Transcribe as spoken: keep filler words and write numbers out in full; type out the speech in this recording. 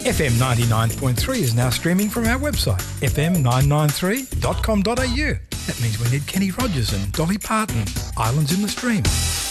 F M ninety-nine point three is now streaming from our website, f m nine nine three dot com dot a u. That means we need Kenny Rogers and Dolly Parton, Islands in the Stream.